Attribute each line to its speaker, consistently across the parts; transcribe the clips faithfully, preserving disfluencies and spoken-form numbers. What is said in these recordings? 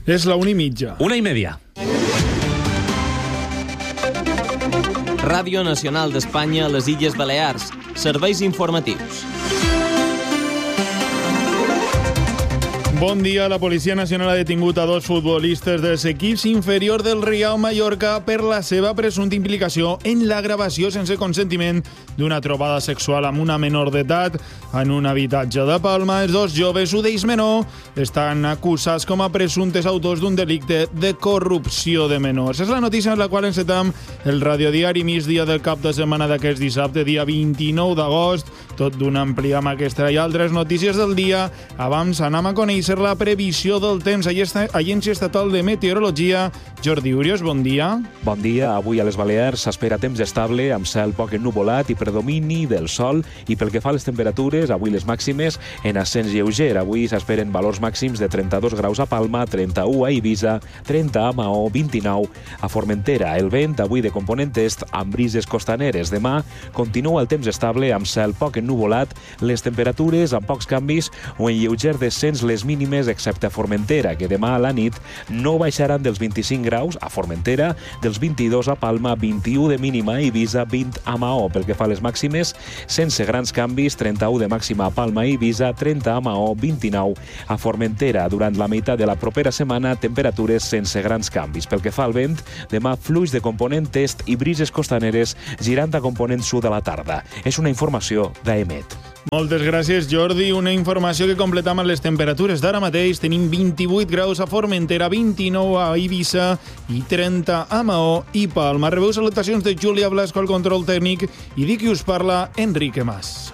Speaker 1: És la una i mitja.
Speaker 2: Una i media.
Speaker 3: Ràdio Nacional d'Espanya a les Illes Balears. Serveis informatius.
Speaker 1: Bon dia. La Policia Nacional ha detingut a dos futbolistes dels equips inferiors del Riau Mallorca per la seva presumpta implicació en la gravació sense consentiment d'una trobada sexual amb una menor d'edat en un habitatge de Palma. Els dos joves, un d'ells menor, estan acusats com a presumptes autors d'un delicte de corrupció de menors. És la notícia en la qual encetam el radiodiari migdia del cap de setmana d'aquest dissabte, dia vint-i-nou d'agost, tot d'una àmplia amb aquesta i altres notícies del dia. Abans anem a conèixer la previsió del temps. Agència Estatal de Meteorologia. Jordi Urios, bon dia.
Speaker 4: Bon dia. Avui a les Balears s'espera temps estable, amb cel poc ennuvolat i predomini del sol. I pel que fa a les temperatures, avui les màximes en ascens lleuger. Avui s'esperen valors màxims de trenta-dos graus a Palma, trenta-u a Eivissa, trenta a Maó, vint-i-nou a Formentera. El vent avui de component est amb brises costaneres. Demà continua el temps estable amb cel poc ennuvolat, les temperatures amb pocs canvis o en lleuger descens les mínimes excepte a Formentera, que demà a la nit no baixaran dels vint-i-cinc graus a Formentera, dels vint-i-dos a Palma, vint-i-u de mínima a Eivissa, vint a Maó. Pel que fa a les màximes, sense grans canvis, trenta-u de màxima a Palma i Eivissa, trenta a Maó, vint-i-nou a Formentera. Durant la meitat de la propera setmana, temperatures sense grans canvis. Pel que fa al vent, demà fluix de component est i brises costaneres girant a component sud a la tarda. És una informació d'Aemet.
Speaker 1: Moltes gràcies, Jordi. Una informació que completam amb les temperatures d'ara mateix. Tenim vint-i-vuit graus a Formentera, vint-i-nou a Eivissa i trenta a Maó i Palma. Rebeu salutacions de Júlia Blasco al control tècnic i di qui us parla, Enrique Mas.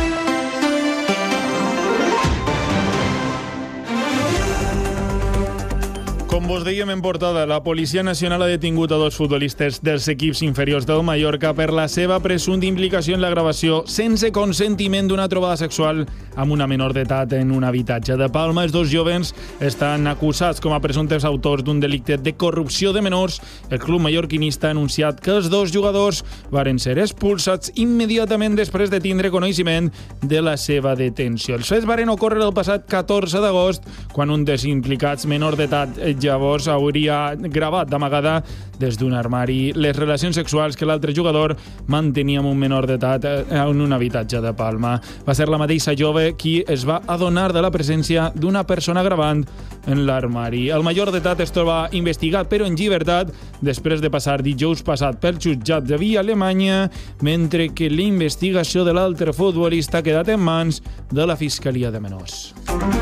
Speaker 1: Com vos dèiem en portada, la Policia Nacional ha detingut a dos futbolistes dels equips inferiors del Mallorca per la seva presumpta implicació en la gravació sense consentiment d'una trobada sexual amb una menor d'edat en un habitatge de Palma. Els dos jovens estan acusats com a presumptes autors d'un delicte de corrupció de menors. El club mallorquinista ha anunciat que els dos jugadors varen ser expulsats immediatament després de tindre coneixement de la seva detenció. Els fets varen ocórrer el passat catorze d'agost, quan un dels implicats menor d'edat llavors hauria gravat d'amagada des d'un armari les relacions sexuals que l'altre jugador mantenia amb un menor d'edat en un habitatge de Palma. Va ser la mateixa jove qui es va adonar de la presència d'una persona gravant en l'armari. El major d'edat es troba investigat però en llibertat després de passar dijous passat pel jutjat de Via Alemanya, mentre que la investigació de l'altre futbolista ha quedat en mans de la Fiscalia de Menors.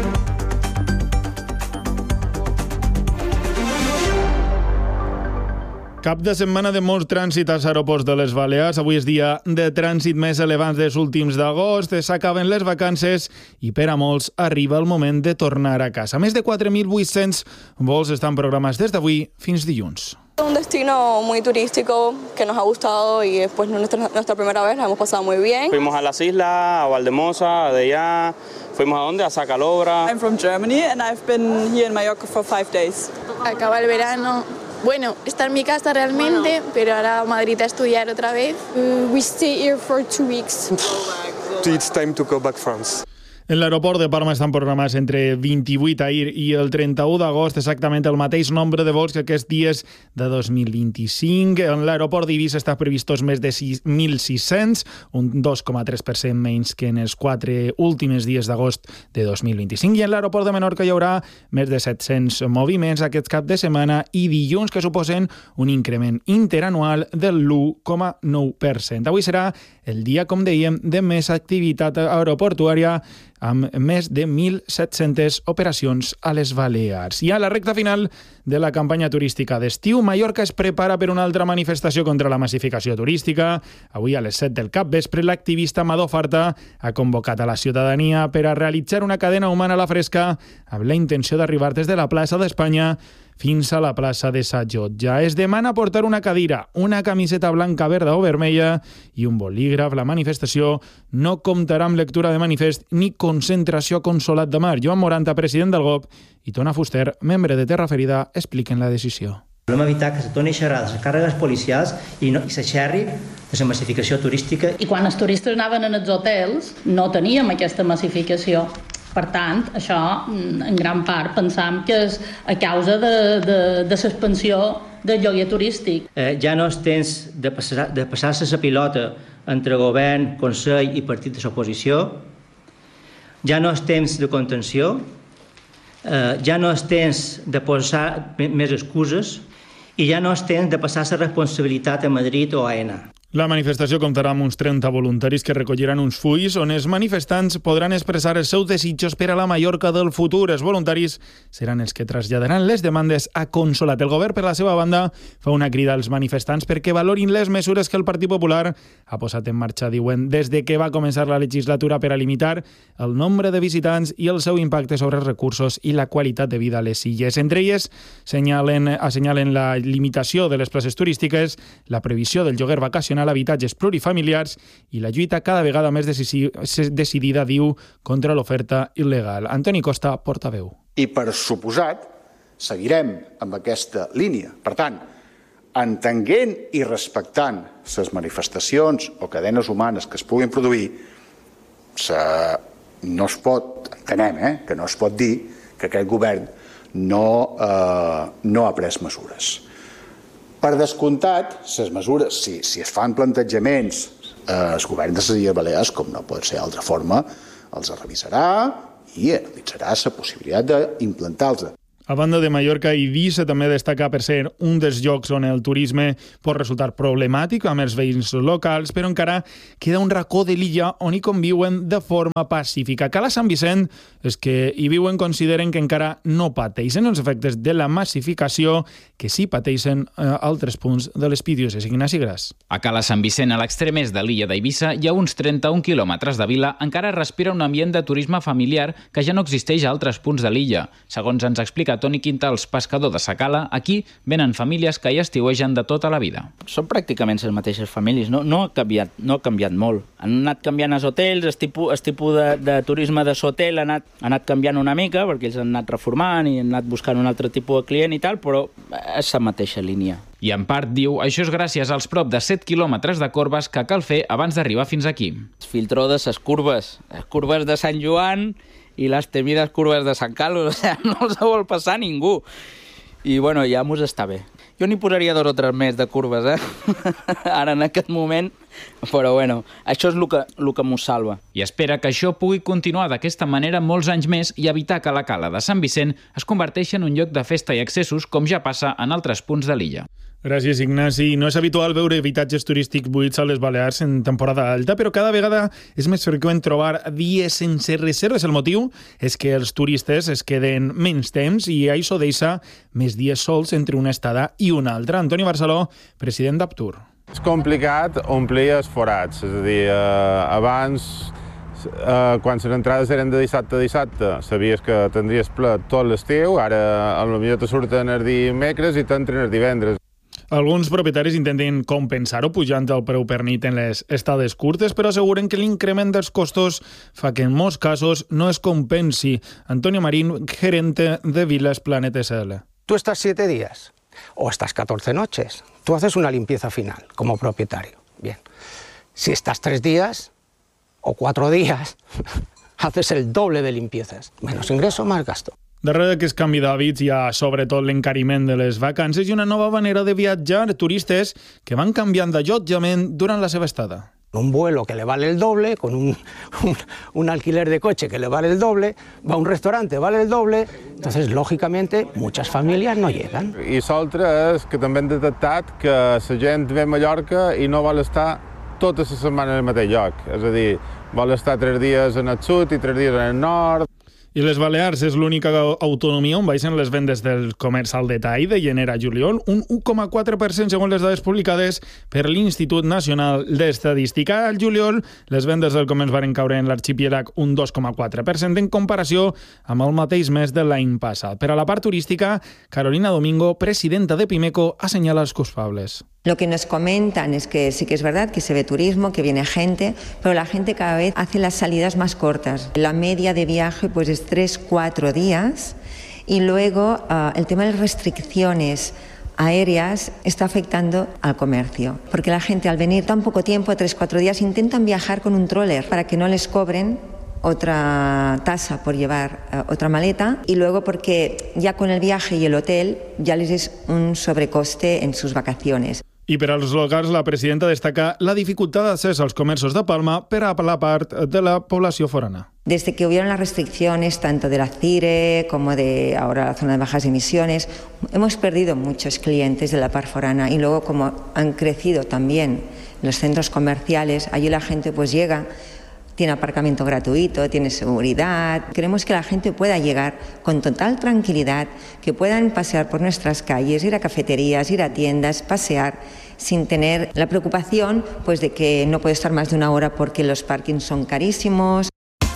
Speaker 1: Cap de setmana de molt trànsit als aeroports de les Balears. Avui és dia de trànsit més elevats dels últims d'agost. S'acaben les vacances i per a molts arriba el moment de tornar a casa. Més de quatre mil vuit-cents vols estan programats des d'avui fins dilluns.
Speaker 5: Un destino muy turístico que nos ha gustado y es pues, nuestra, nuestra primera vez, la hemos pasado muy bien.
Speaker 6: Fuimos a las islas, a Valdemosa, a Deià, fuimos a dónde? A Sacalobra.
Speaker 7: I'm from Germany and I've been here in Mallorca for five days.
Speaker 8: Acaba el verano. Bueno, está en mi casa realmente, bueno. Pero ahora a Madrid a estudiar otra vez.
Speaker 9: Uh, we stay here for two weeks.
Speaker 10: It's time to go back to France.
Speaker 1: En l'aeroport de Palma estan programats entre vint-i-vuit ahir i el trenta-u d'agost, exactament el mateix nombre de vols que aquests dies de dos mil vint-i-cinc. En l'aeroport d'Eivissa està previstos més de mil sis-cents, un dos coma tres per cent menys que en els quatre últims dies d'agost de dos mil vint-i-cinc. I en l'aeroport de Menorca hi haurà més de set-cents moviments aquest cap de setmana i dilluns, que suposen un increment interanual del l'u coma nou per cent. Avui serà el dia, com dèiem, de més activitat aeroportuària, amb més de mil set-centes operacions a les Balears. I a la recta final de la campanya turística d'estiu, Mallorca es prepara per una altra manifestació contra la massificació turística. Avui a les set del capvespre, l'activista Amador Farta ha convocat a la ciutadania per a realitzar una cadena humana a la fresca amb la intenció d'arribar des de la plaça d'Espanya fins a la plaça de Sa Llotja. Es demana portar una cadira, una camiseta blanca, verda o vermella i un bolígraf. La manifestació no comptarà amb lectura de manifest ni concentració a Consolat de Mar. Joan Moranta, president del G O P, i Tona Fuster, membre de Terra Ferida, expliquen la decisió.
Speaker 11: Volem evitar que se torni a xerrar de les càrregues policials i, no, i se xerri de la massificació turística.
Speaker 12: I quan els turistes anaven en els hotels no teníem aquesta massificació.
Speaker 2: Per tant, això, en gran part, pensam que és a causa de, de, de suspensió del lloguer turístic.
Speaker 11: Eh, ja no és temps de passar, de passar-se la pilota entre govern, Consell i partit de l'oposició. Ja no és temps de contenció. Eh, ja no és temps de posar més excuses. I ja no és temps de passar la responsabilitat a Madrid o a Aena.
Speaker 1: La manifestació comptarà amb uns trenta voluntaris que recolliran uns fulls on els manifestants podran expressar els seus desitjos per a la Mallorca del futur. Els voluntaris seran els que traslladaran les demandes a Consolat. El govern, per la seva banda, fa una crida als manifestants perquè valorin les mesures que el Partit Popular ha posat en marxa, diuen, des de que va començar la legislatura per a limitar el nombre de visitants i el seu impacte sobre els recursos i la qualitat de vida a les illes. Entre elles, assenyalen, assenyalen la limitació de les places turístiques, la previsió del lloguer vacacional a habitatges plurifamiliars i la lluita cada vegada més decidida, diu, contra l'oferta il·legal. Antoni Costa, portaveu.
Speaker 12: I per suposat, seguirem amb aquesta línia. Per tant, entenguent i respectant les manifestacions o cadenes humanes que es puguin produir, se, no es pot, entenem, eh, que no es pot dir que aquest govern no, eh, no ha pres mesures. Per descomptat, les mesures, si, si es fan plantejaments, eh, el govern de les Illes Balears, com no pot ser d'altra forma, els revisarà i analitzarà la possibilitat d'implantar-los.
Speaker 1: A banda de Mallorca, Eivissa també destaca per ser un dels llocs on el turisme pot resultar problemàtic amb els veïns locals, però encara queda un racó de l'illa on hi conviuen de forma pacífica. Cala Sant Vicent és que hi viuen consideren que encara no pateixen els efectes de la massificació que sí pateixen a altres punts de les Pidioses. Ignasi Gras.
Speaker 13: A Cala Sant Vicent, a l'extrem est de l'illa d'Eivissa, hi ha uns trenta-un quilòmetres de vila, encara respira un ambient de turisme familiar que ja no existeix a altres punts de l'illa. Segons ens explica Toni Quintals, pescador de Sacala, aquí venen famílies que hi estiuegen de tota la vida.
Speaker 14: Són pràcticament les mateixes famílies, no, no, ha, canviat, no ha canviat molt. Han anat canviant els hotels, el tipus, el tipus de, de turisme de l'hotel ha anat, ha anat canviant una mica, perquè ells han anat reformant i han anat buscant un altre tipus de client i tal, però és la mateixa línia.
Speaker 13: I en part, diu, això és gràcies als prop de set quilòmetres de corbes que cal fer abans d'arribar fins aquí.
Speaker 14: El filtró de les curves, les curves de Sant Joan i les temides curves de Sant Carlos, o sigui, no els vol passar ningú. I, bueno, ja mos està bé. Jo n'hi posaria dos o tres més de curves, eh? Ara, en aquest moment, però, bueno, això és el que, el que mos salva.
Speaker 13: I espera que això pugui continuar d'aquesta manera molts anys més i evitar que la Cala de Sant Vicent es converteixi en un lloc de festa i accessos, com ja passa en altres punts de l'illa.
Speaker 1: Gràcies, Ignasi. No és habitual veure habitatges turístics buits a les Balears en temporada alta, però cada vegada és més freqüent trobar dies sense reserves. El motiu és que els turistes es queden menys temps i això deixa més dies sols entre una estada i una altra. Antoni Barceló, president d'Aptur.
Speaker 15: És complicat omplir els forats, és a dir, eh, abans, eh, quan les entrades eren de dissabte a dissabte, sabies que tindries ple tot l'estiu, ara potser te surten els dimecres i t'entren els divendres.
Speaker 1: Alguns propietaris intenten compensar-ho pujant el preu per nit en les estades curtes, però asseguren que l'increment dels costos fa que en molts casos no es compensi. Antonio Marín, gerente de Vilas Planet S L.
Speaker 16: Tú estás siete días o estás catorce noches. Tú haces una limpieza final como propietario. Bien. Si estás tres días o cuatro días, haces el doble de limpiezas. Menos ingreso, más gasto.
Speaker 1: Darrere d'aquest canvi d'hàbits hi ha sobretot l'encariment de les vacances i una nova manera de viatjar, turistes que van canviant d'allotjament durant la seva estada.
Speaker 16: Un vuelo que le vale el doble, con un, un, un alquiler de coche que le vale el doble, va a un restaurante, vale el doble, entonces, lógicamente, muchas familias no llegan.
Speaker 15: I l'altre és que també hem detectat que la gent ve a Mallorca i no vol estar tota la setmana en el mateix lloc, és a dir, vol estar tres dies en el sud i tres dies en el nord.
Speaker 1: I les Balears és l'única autonomia on baixen les vendes del comerç al detall de gener a juliol, un u coma quatre per cent segons les dades publicades per l'Institut Nacional d'Estadística. Al juliol, les vendes del comerç van caure en l'arxipiélag un dos coma quatre per cent en comparació amb el mateix mes de l'any passat. Per a la part turística, Carolina Domingo, presidenta de Pimeco, assenyala els culpables.
Speaker 17: Lo que nos comentan es que sí que es verdad que se ve turismo, que viene gente, pero la gente cada vez hace las salidas más cortas. La media de viaje pues es tres, cuatro días y luego uh, el tema de las restricciones aéreas está afectando al comercio, porque la gente al venir tan poco tiempo, tres, cuatro días, intentan viajar con un tróler para que no les cobren otra tasa por llevar uh, otra maleta y luego porque ya con el viaje y el hotel ya les es un sobrecoste en sus vacaciones.
Speaker 1: I per als locals, la presidenta destaca la dificultat d'accés als comerços de Palma per a la part de la població forana.
Speaker 17: Desde que hubieron las restricciones tanto de la CIRE como de ahora la zona de bajas emisiones, hemos perdido muchos clientes de la par forana y luego como han crecido también los centros comerciales, allí la gente pues llega, tiene aparcamiento gratuito, tiene seguridad. Queremos que la gente pueda llegar con total tranquilidad, que puedan pasear por nuestras calles, ir a cafeterías, ir a tiendas, pasear, sin tener la preocupación pues, de que no puede estar más de una hora porque los parkings son carísimos.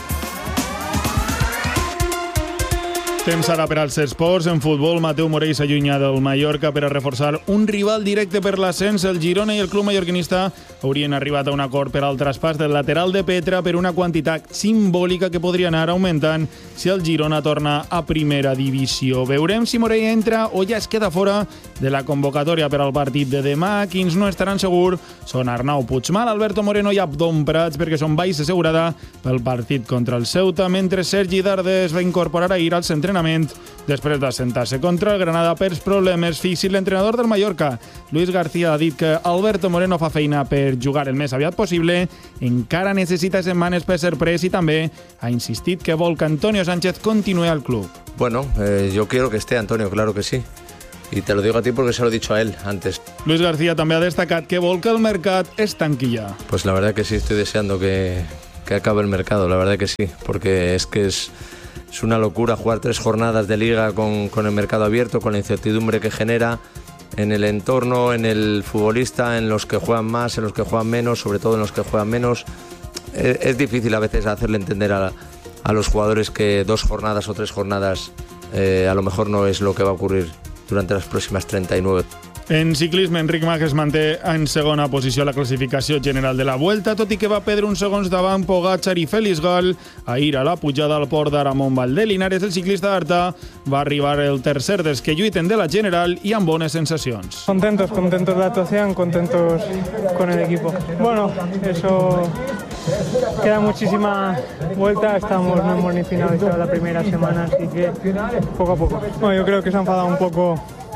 Speaker 1: Temps ara per als esports. En futbol, Mateu Morell s'allunya del Mallorca per a reforçar un rival directe per l'ascens. El Girona i el club mallorquinista haurien arribat a un acord per al traspàs del lateral de Petra per una quantitat simbòlica que podria anar augmentant si el Girona torna a primera divisió. Veurem si Morell entra o ja es queda fora de la convocatòria per al partit de demà. Quins no estaran segur són Arnau Puigmal, Alberto Moreno i Abdon Prats, perquè són baixa assegurada pel partit contra el Ceuta, mentre Sergi Darder es va incorporar ahir al centre després d'assentar-se contra el Granada per problemes físics. L'entrenador del Mallorca, Luis García, ha dit que Alberto Moreno fa feina per jugar el més aviat possible, encara necessita setmanes per ser pres i també ha insistit que vol que Antonio Sánchez continuï al club.
Speaker 18: Bueno, eh, yo quiero que esté Antonio, claro que sí. Y te lo digo a ti porque se lo he dicho a él antes.
Speaker 1: Luis García també ha destacat que vol que el mercat es tanqui ja.
Speaker 18: Pues la verdad que sí, estoy deseando que, que acabe el mercado, la verdad que sí, porque es que es... Es una locura jugar tres jornadas de liga con, con el mercado abierto, con la incertidumbre que genera en el entorno, en el futbolista, en los que juegan más, en los que juegan menos, sobre todo en los que juegan menos. Es, es difícil a veces hacerle entender a, a los jugadores que dos jornadas o tres jornadas eh, a lo mejor no es lo que va a ocurrir durante las próximas treinta y nueve.
Speaker 1: En ciclisme, Enric Mas es manté en segona posició a la classificació general de la Vuelta, tot i que va perdre uns segons davant Pogačar i Félix Gal. Ahir, a la pujada al port d'Aramon Valdelinares, el ciclista d'Arta va arribar el tercer dels que lluiten de la general i amb bones sensacions.
Speaker 19: Contentos, contentos de la actuación, contentos con el equipo. Bueno, eso... Queda muchísima vuelta, estamos, no hemos ni finalizado la primera semana, así que poco a poco. Bueno, yo creo que se ha enfadado un poco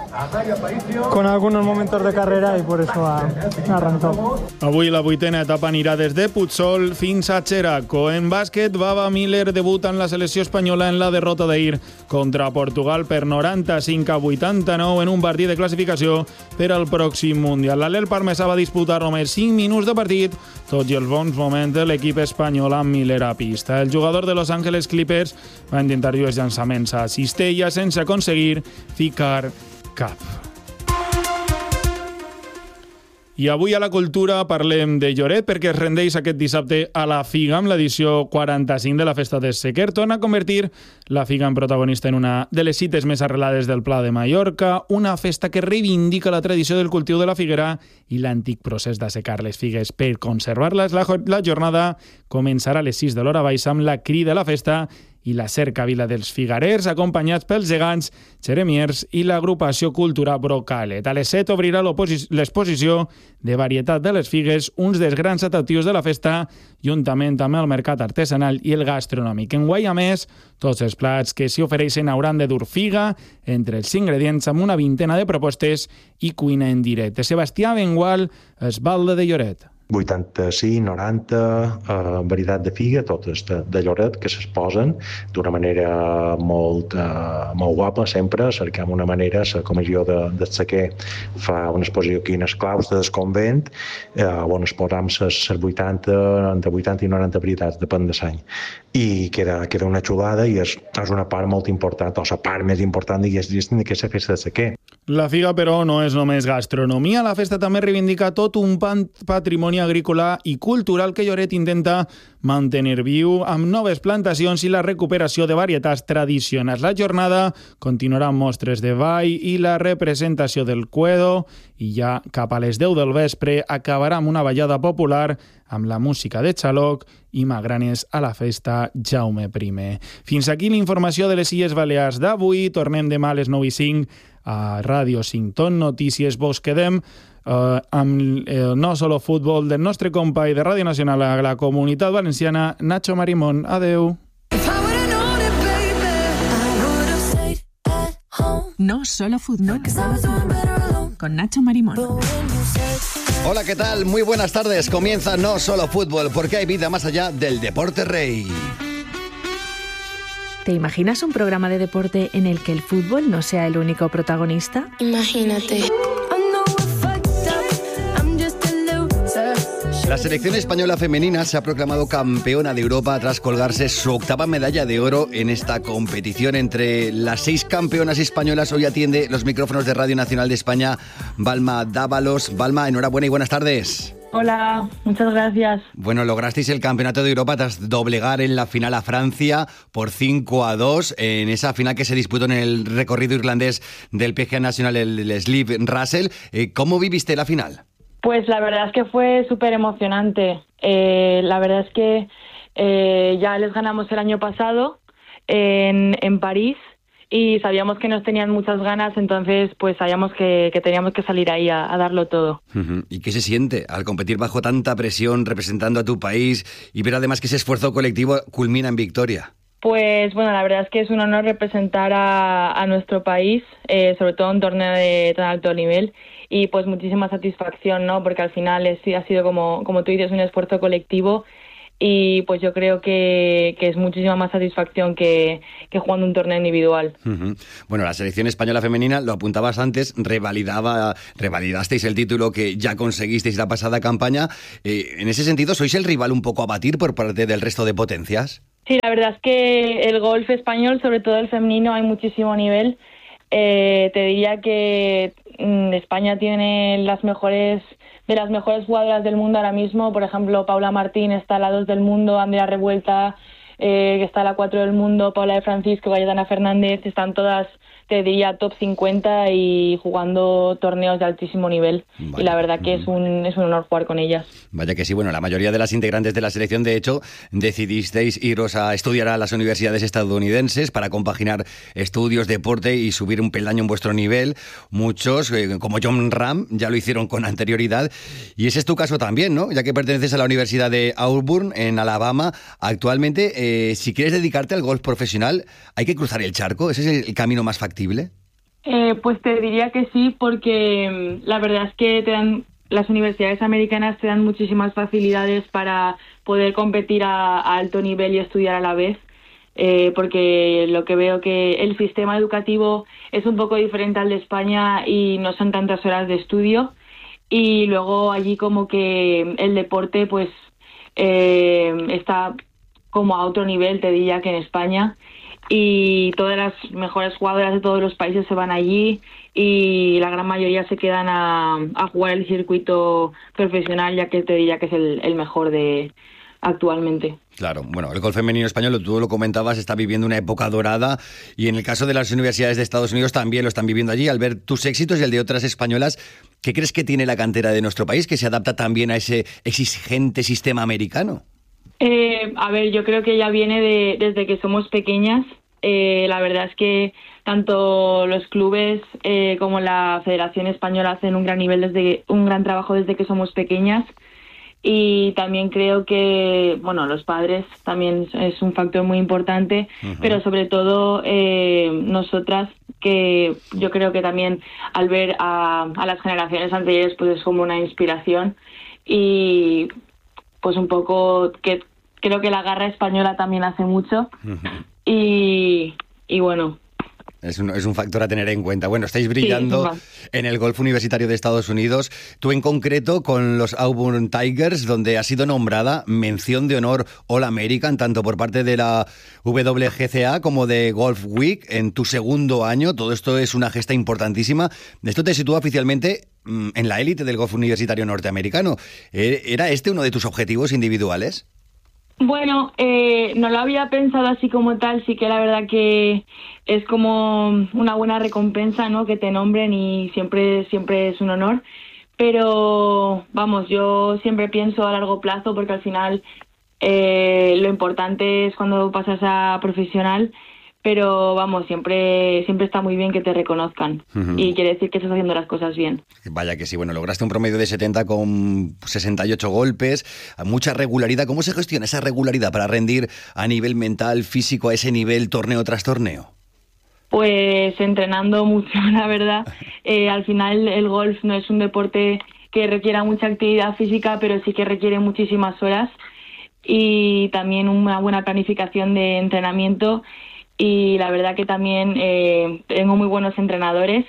Speaker 19: con algunos momentos de carrera y por eso ha, ha arrancado.
Speaker 1: Avui la vuitena etapa anirà des de Putzol fins a Xeraco. En bàsquet, Baba Miller debuta en la selecció espanyola en la derrota d'ahir contra Portugal per noranta-cinc a vuitanta-nou en un partit de classificació per al pròxim Mundial. L'Alel Parmesà va disputar només cinc minuts de partit, tot i els bons moments de l'equip espanyol amb Miller a pista. El jugador de Los Angeles Clippers va intentar dues llançaments a cistella sense aconseguir ficar cap. I avui a la cultura parlem de Lloret perquè es rendeix aquest dissabte a la Figa amb l'edició quaranta-cinc de la Festa de Sequer. Torna a convertir la Figa en protagonista en una de les cites més arrelades del Pla de Mallorca, una festa que reivindica la tradició del cultiu de la figuera i l'antic procés d'assecar les figues per conservar-les. La, la jornada començarà a les sis de l'hora baixa amb la crida a la festa i la cercavila dels figarers, acompanyats pels gegants, xeremiers i l'agrupació cultural Brocalet. A les set obrirà l'exposició de varietat de les figues, uns dels grans atractius de la festa, juntament amb el mercat artesanal i el gastronòmic. Enguany, a més, tots els plats que s'hi ofereixen hauran de dur figa entre els ingredients amb una vintena de propostes i cuina en directe. Sebastià Bengual, Esbalda de Lloret.
Speaker 20: vuitanta-cinc, noranta, eh, varietat de figa, totes de, de Lloret, que s'exposen d'una manera molt, eh, molt guapa, sempre. Cercam una manera, la comissió de, de Sequer fa una exposició aquí en els claus del convent, eh, on exposam les vuitanta, entre vuitanta i noranta varietats, depèn de l'any. I queda, queda una xulada i és, és una part molt important, o la part més important diguéssim d'aquesta festa de Sequer.
Speaker 1: La figa, però, no és només gastronomia. La festa també reivindica tot un patrimoni agrícola i cultural que Lloret intenta mantenir viu amb noves plantacions i la recuperació de varietats tradicionals. La jornada continuarà amb mostres de ball i la representació del Cuedo i ja cap a les deu del vespre acabarà amb una ballada popular amb la música de Xaloc i magranes a la festa Jaume primer. Fins aquí l'informació de les Illes Balears d'avui. Tornem demà a les nou i cinc a Ràdio Cinton Notícies. Vos quedem eh, amb el No Solo Futbol del nostre company de Ràdio Nacional a la Comunitat Valenciana, Nacho Marimón. Adeu.
Speaker 21: No Solo Fútbol, con Nacho Marimón.
Speaker 22: Hola, ¿qué tal? Muy buenas tardes. Comienza No Solo Fútbol, porque hay vida más allá del deporte rey.
Speaker 21: ¿Te imaginas un programa de deporte en el que el fútbol no sea el único protagonista?
Speaker 8: Imagínate.
Speaker 22: La selección española femenina se ha proclamado campeona de Europa tras colgarse su octava medalla de oro en esta competición. Entre las seis campeonas españolas hoy atiende los micrófonos de Radio Nacional de España Balma Dávalos. Balma, enhorabuena y buenas tardes.
Speaker 23: Hola, muchas gracias.
Speaker 22: Bueno, lograsteis el campeonato de Europa tras doblegar en la final a Francia por cinco a dos en esa final que se disputó en el recorrido irlandés del P G A Nacional, el Sleeve Russell. ¿Cómo viviste la final?
Speaker 23: Pues la verdad es que fue súper emocionante. Eh, la verdad es que eh, ya les ganamos el año pasado en, en París y sabíamos que nos tenían muchas ganas, entonces pues sabíamos que, que teníamos que salir ahí a, a darlo todo.
Speaker 22: Uh-huh. ¿Y qué se siente al competir bajo tanta presión, representando a tu país y ver además que ese esfuerzo colectivo culmina en victoria?
Speaker 23: Pues bueno, la verdad es que es un honor representar a, a nuestro país, eh, sobre todo en un torneo de tan alto nivel. Y pues muchísima satisfacción, ¿no? Porque al final es, ha sido, como, como tú dices, un esfuerzo colectivo y pues yo creo que, que es muchísima más satisfacción que, que jugando un torneo individual.
Speaker 22: Uh-huh. Bueno, la selección española femenina, lo apuntabas antes, revalidaba, revalidasteis el título que ya conseguisteis la pasada campaña. Eh, en ese sentido, ¿sois el rival un poco a batir por parte del resto de potencias?
Speaker 23: Sí, la verdad es que el golf español, sobre todo el femenino, hay muchísimo nivel. Eh, te diría que mm, España tiene las mejores de las mejores jugadoras del mundo ahora mismo. Por ejemplo, Paula Martín está a la dos del mundo, Andrea Revuelta, eh, que está a la cuatro del mundo, Paula de Francisco, Cayetana Fernández, están todas, te diría, top cincuenta y jugando torneos de altísimo nivel. Vaya. Y la verdad que es un, es un honor jugar con ellas.
Speaker 22: Vaya que sí, bueno, la mayoría de las integrantes de la selección, de hecho, decidisteis iros a estudiar a las universidades estadounidenses para compaginar estudios, deporte y subir un peldaño en vuestro nivel. Muchos, eh, como Jon Rahm, ya lo hicieron con anterioridad. Y ese es tu caso también, ¿no? Ya que perteneces a la Universidad de Auburn, en Alabama. Actualmente, eh, si quieres dedicarte al golf profesional, hay que cruzar el charco. ¿Ese es el camino más factible?
Speaker 23: Eh, pues te diría que sí, porque la verdad es que te dan, las universidades americanas te dan muchísimas facilidades para poder competir a, a alto nivel y estudiar a la vez, eh, porque lo que veo que el sistema educativo es un poco diferente al de España y no son tantas horas de estudio, y luego allí como que el deporte pues eh, está como a otro nivel, te diría, que en España. Y todas las mejores jugadoras de todos los países se van allí y la gran mayoría se quedan a, a jugar el circuito profesional, ya que te diría que es el, el mejor de actualmente.
Speaker 22: Claro, bueno, el golf femenino español, tú lo comentabas, está viviendo una época dorada y en el caso de las universidades de Estados Unidos también lo están viviendo allí. Al ver tus éxitos y el de otras españolas, ¿qué crees que tiene la cantera de nuestro país que se adapta también a ese exigente sistema americano?
Speaker 23: Eh, a ver, yo creo que ya viene de, desde que somos pequeñas. Eh, la verdad es que tanto los clubes eh, como la Federación Española hacen un gran nivel desde un gran trabajo desde que somos pequeñas, y también creo que bueno, los padres también es un factor muy importante. Uh-huh. Pero sobre todo eh, nosotras, que yo creo que también al ver a, a las generaciones anteriores pues es como una inspiración, y pues un poco que creo que la garra española también hace mucho. Uh-huh. y, y bueno,
Speaker 22: es un, es un factor a tener en cuenta. Bueno, estáis brillando sí, en el golf universitario de Estados Unidos, tú en concreto con los Auburn Tigers, donde has sido nombrada mención de honor All American, tanto por parte de la W G C A como de Golf Week en tu segundo año. Todo esto es una gesta importantísima. Esto te sitúa oficialmente en la élite del golf universitario norteamericano. ¿Era este uno de tus objetivos individuales?
Speaker 23: Bueno, eh, no lo había pensado así como tal. Sí que la verdad que es como una buena recompensa, ¿no? Que te nombren, y siempre, siempre es un honor. Pero vamos, yo siempre pienso a largo plazo, porque al final eh, lo importante es cuando pasas a profesional. pero vamos, siempre siempre está muy bien que te reconozcan uh-huh. y quiere decir que estás haciendo las cosas bien.
Speaker 22: Vaya que sí, bueno, lograste un promedio de setenta con sesenta y ocho golpes, mucha regularidad. ¿Cómo se gestiona esa regularidad para rendir a nivel mental, físico, a ese nivel torneo tras torneo?
Speaker 23: Pues entrenando mucho, la verdad. Eh, al final el golf no es un deporte que requiera mucha actividad física, pero sí que requiere muchísimas horas y también una buena planificación de entrenamiento. Y la verdad que también eh, tengo muy buenos entrenadores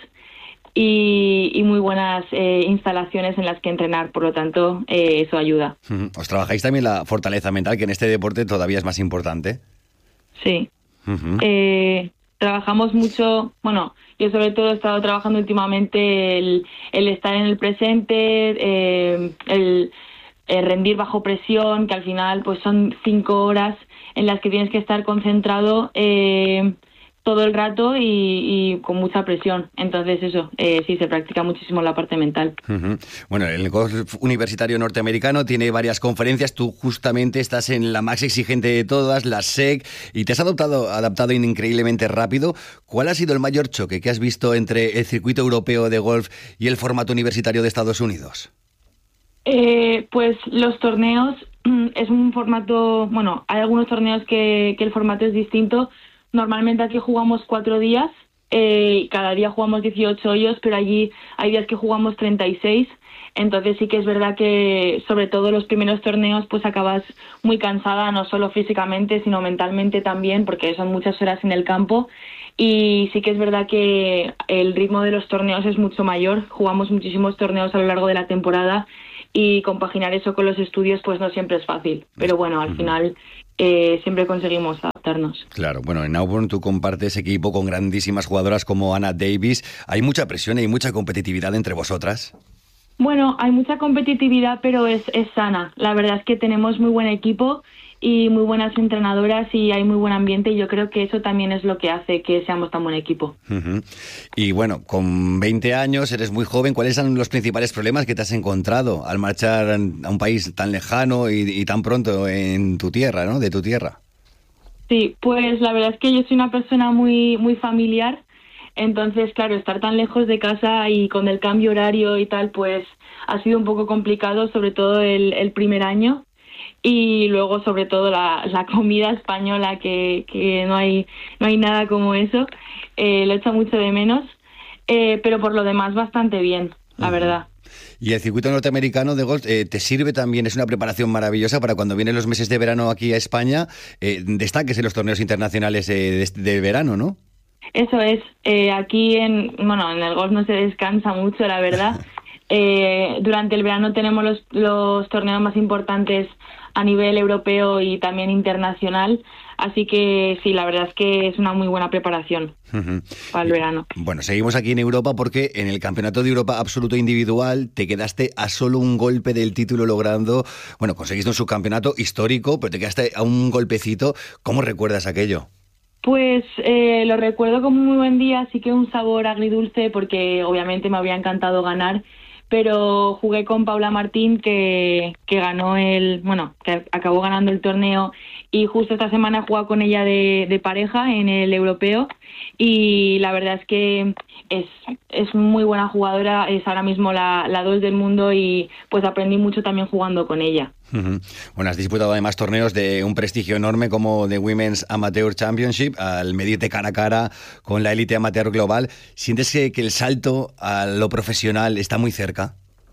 Speaker 23: y, y muy buenas eh, instalaciones en las que entrenar, por lo tanto eh, eso ayuda.
Speaker 22: ¿Os trabajáis también la fortaleza mental, que en este deporte todavía es más importante?
Speaker 23: Sí. Uh-huh. Eh, trabajamos mucho, bueno, yo sobre todo he estado trabajando últimamente el, el estar en el presente, eh, el, el rendir bajo presión, que al final pues son cinco horas en las que tienes que estar concentrado eh, todo el rato y, y con mucha presión. Entonces eso, eh, sí, se practica muchísimo la parte mental.
Speaker 22: Uh-huh. Bueno, el golf universitario norteamericano tiene varias conferencias. Tú justamente estás en la más exigente de todas, la S E C, y te has adaptado, adaptado increíblemente rápido. ¿Cuál ha sido el mayor choque que has visto entre el circuito europeo de golf y el formato universitario de Estados Unidos?
Speaker 23: Eh, pues los torneos es un formato, bueno, hay algunos torneos que, que el formato es distinto. Normalmente aquí jugamos cuatro días, eh, cada día jugamos dieciocho hoyos, pero allí hay días que jugamos treinta y seis. Entonces sí que es verdad que sobre todo los primeros torneos pues acabas muy cansada, no solo físicamente sino mentalmente también, porque son muchas horas en el campo. Y sí que es verdad que el ritmo de los torneos es mucho mayor, jugamos muchísimos torneos a lo largo de la temporada y compaginar eso con los estudios pues no siempre es fácil, pero bueno, al final eh, siempre conseguimos adaptarnos.
Speaker 22: Claro, bueno, en Auburn tú compartes equipo con grandísimas jugadoras como Anna Davis. ¿Hay mucha presión y hay mucha competitividad entre vosotras?
Speaker 23: Bueno, hay mucha competitividad, pero es, es sana. La verdad es que tenemos muy buen equipo y muy buenas entrenadoras y hay muy buen ambiente y yo creo que eso también es lo que hace que seamos tan buen equipo.
Speaker 22: Uh-huh. Y bueno, con veinte años, eres muy joven. ¿Cuáles son los principales problemas que te has encontrado al marchar a un país tan lejano y, y tan pronto en tu tierra, ¿no? De tu tierra.
Speaker 23: Sí, pues la verdad es que yo soy una persona muy, muy familiar. Entonces, claro, estar tan lejos de casa y con el cambio horario y tal, pues ha sido un poco complicado, sobre todo el, el primer año. Y luego, sobre todo, la, la comida española, que, que no hay no hay nada como eso. Eh, lo echo mucho de menos. Eh, pero por lo demás, bastante bien, la uh-huh. verdad.
Speaker 22: Y el circuito norteamericano de golf eh, te sirve también, es una preparación maravillosa para cuando vienen los meses de verano aquí a España, eh, destaques en los torneos internacionales eh, de, de verano, ¿no?
Speaker 23: Eso es. Eh, aquí, en bueno, en el golf no se descansa mucho, la verdad. Eh, durante el verano tenemos los, los torneos más importantes a nivel europeo y también internacional, así que sí, la verdad es que es una muy buena preparación uh-huh. para el verano.
Speaker 22: Bueno, seguimos aquí en Europa porque en el Campeonato de Europa Absoluto Individual te quedaste a solo un golpe del título logrando, bueno, conseguiste un subcampeonato histórico, pero te quedaste a un golpecito. ¿Cómo recuerdas aquello?
Speaker 23: Pues eh, lo recuerdo como un muy buen día, así que un sabor agridulce porque obviamente me habría encantado ganar, pero jugué con Paula Martín que, que ganó el, bueno, que acabó ganando el torneo y justo esta semana he jugado con ella de, de pareja en el europeo y la verdad es que es, es muy buena jugadora, es ahora mismo la, la dos del mundo y pues aprendí mucho también jugando con ella.
Speaker 22: Uh-huh. Bueno, has disputado además torneos de un prestigio enorme como The Women's Amateur Championship, al medirte cara a cara con la élite amateur global. ¿Sientes que, que el salto a lo profesional está muy cerca?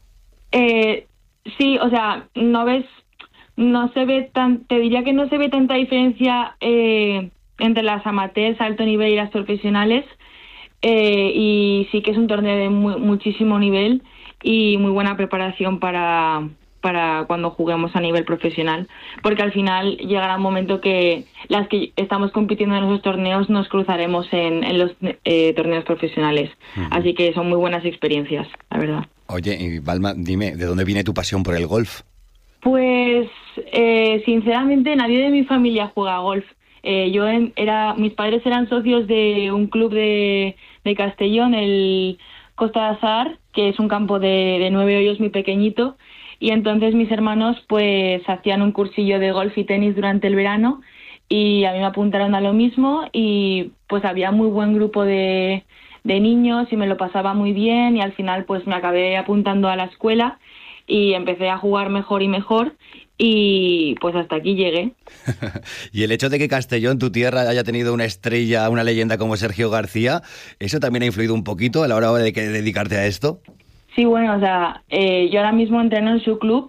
Speaker 23: Eh, sí, o sea, no ves, no se ve tan, te diría que no se ve tanta diferencia eh, entre las amateurs, alto nivel y las profesionales. Eh, y sí que es un torneo de muy, muchísimo nivel y muy buena preparación para... para cuando juguemos a nivel profesional, porque al final llegará un momento que las que estamos compitiendo en esos torneos nos cruzaremos en, en los eh, torneos profesionales. Uh-huh. Así que son muy buenas experiencias, la verdad.
Speaker 22: Oye, y Balma, dime, ¿de dónde viene tu pasión por el golf?
Speaker 23: Pues, eh, sinceramente, nadie de mi familia juega a golf. Eh, yo en, era, mis padres eran socios de un club de, de Castellón, el Costa de Azahar, que es un campo de, de nueve hoyos muy pequeñito. Y entonces mis hermanos pues hacían un cursillo de golf y tenis durante el verano y a mí me apuntaron a lo mismo y pues había muy buen grupo de, de niños y me lo pasaba muy bien y al final pues me acabé apuntando a la escuela y empecé a jugar mejor y mejor y pues hasta aquí llegué.
Speaker 22: Y el hecho de que Castellón, tu tierra, haya tenido una estrella, una leyenda como Sergio García, ¿eso también ha influido un poquito a la hora de que dedicarte a esto?
Speaker 23: Sí, bueno, o sea, eh, yo ahora mismo entreno en su club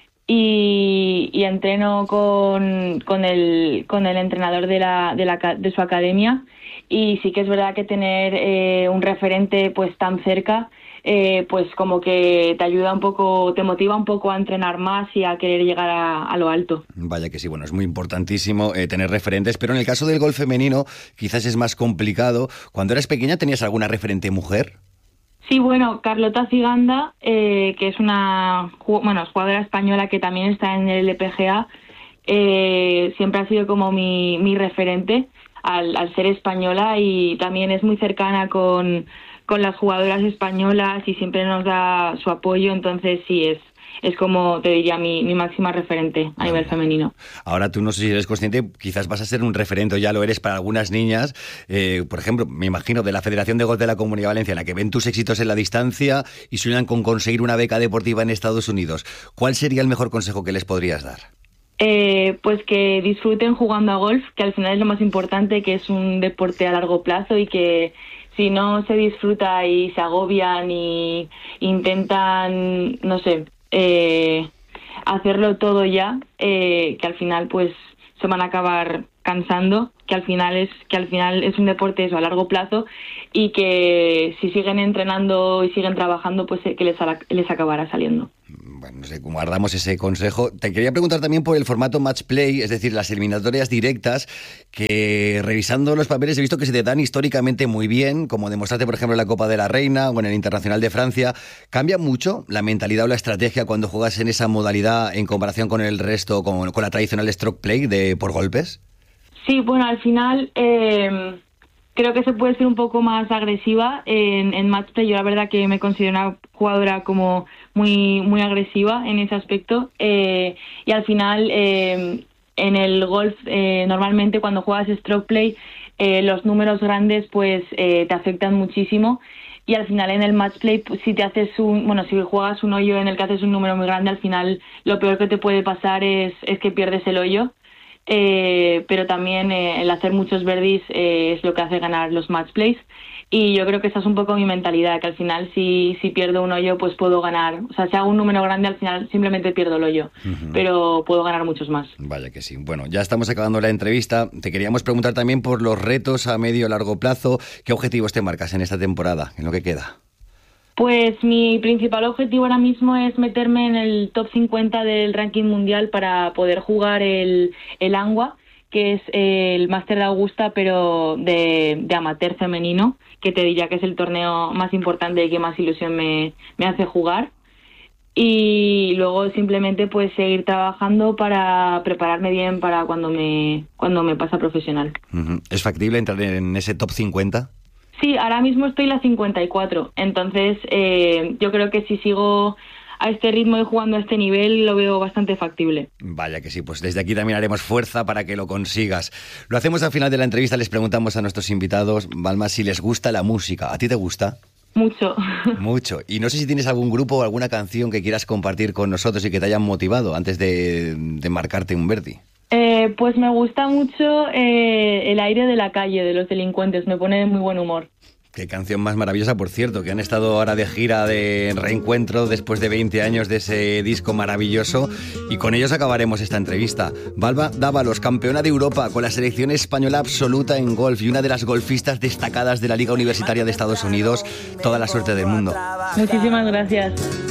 Speaker 23: y, y entreno con, con, el, con el entrenador de, la, de, la, de su academia y sí que es verdad que tener eh, un referente pues tan cerca Eh, pues como que te ayuda un poco, te motiva un poco a entrenar más y a querer llegar a, a lo alto.
Speaker 22: Vaya que sí, bueno, es muy importantísimo eh, tener referentes, pero en el caso del golf femenino quizás es más complicado. Cuando eras pequeña, ¿tenías alguna referente mujer?
Speaker 23: Sí, bueno, Carlota Ciganda, eh, que es una bueno, jugadora española que también está en el L P G A, eh, siempre ha sido como mi, mi referente al, al ser española y también es muy cercana con... con las jugadoras españolas y siempre nos da su apoyo, entonces sí, es, es como te diría mi, mi máxima referente a nivel femenino.
Speaker 22: Ahora tú no sé si eres consciente, quizás vas a ser un referente, o ya lo eres para algunas niñas, eh, por ejemplo, me imagino de la Federación de Golf de la Comunidad Valenciana, que ven tus éxitos en la distancia y sueñan con conseguir una beca deportiva en Estados Unidos. ¿Cuál sería el mejor consejo que les podrías dar?
Speaker 23: Eh, pues que disfruten jugando a golf, que al final es lo más importante, que es un deporte a largo plazo y que si no se disfruta y se agobian y intentan, no sé, eh, hacerlo todo ya, eh, que al final pues se van a acabar cansando, que al final es que al final es un deporte eso a largo plazo y que si siguen entrenando y siguen trabajando pues que les, les acabará saliendo.
Speaker 22: Bueno, no sé, guardamos ese consejo. Te quería preguntar también por el formato match play, es decir, las eliminatorias directas, que revisando los papeles he visto que se te dan históricamente muy bien, como demostraste, por ejemplo, en la Copa de la Reina o en el Internacional de Francia. ¿Cambia mucho la mentalidad o la estrategia cuando juegas en esa modalidad en comparación con el resto, con, con la tradicional stroke play de por golpes?
Speaker 23: Sí, bueno, al final eh, creo que se puede ser un poco más agresiva en, en match play. Yo la verdad que me considero una jugadora como muy muy agresiva en ese aspecto eh, y al final eh, en el golf eh, normalmente cuando juegas stroke play eh, los números grandes pues eh, te afectan muchísimo y al final en el match play pues, si te haces un bueno si juegas un hoyo en el que haces un número muy grande al final lo peor que te puede pasar es, es que pierdes el hoyo. Eh, pero también eh, el hacer muchos birdies eh, es lo que hace ganar los match plays y yo creo que esa es un poco mi mentalidad, que al final si, si pierdo un hoyo pues puedo ganar, o sea si hago un número grande al final simplemente pierdo el hoyo, uh-huh. pero puedo ganar muchos más.
Speaker 22: Vaya que sí. Bueno, ya estamos acabando la entrevista, te queríamos preguntar también por los retos a medio o largo plazo. ¿Qué objetivos te marcas en esta temporada, en lo que queda?
Speaker 23: Pues mi principal objetivo ahora mismo es meterme en el top cincuenta del ranking mundial para poder jugar el, el ANWA, que es el Máster de Augusta, pero de, de amateur femenino, que te diría que es el torneo más importante y que más ilusión me, me hace jugar. Y luego simplemente pues seguir trabajando para prepararme bien para cuando me, cuando me pase a profesional.
Speaker 22: ¿Es factible entrar en ese top cincuenta?
Speaker 23: Sí, ahora mismo estoy en la cincuenta y cuatro, entonces eh, yo creo que si sigo a este ritmo y jugando a este nivel lo veo bastante factible.
Speaker 22: Vaya que sí, pues desde aquí también haremos fuerza para que lo consigas. Lo hacemos al final de la entrevista, les preguntamos a nuestros invitados, Balma, si les gusta la música. ¿A ti te gusta?
Speaker 23: Mucho.
Speaker 22: Mucho. Y no sé si tienes algún grupo o alguna canción que quieras compartir con nosotros y que te hayan motivado antes de, de marcarte un birdie.
Speaker 23: Eh, pues me gusta mucho eh, El aire de la calle, de Los Delincuentes, me pone de muy buen humor.
Speaker 22: Qué canción más maravillosa, por cierto, que han estado ahora de gira de reencuentro después de veinte años de ese disco maravilloso y con ellos acabaremos esta entrevista. Balma Dávalos, campeona de Europa con la selección española absoluta en golf y una de las golfistas destacadas de la Liga Universitaria de Estados Unidos. Toda la suerte del mundo.
Speaker 23: Muchísimas gracias.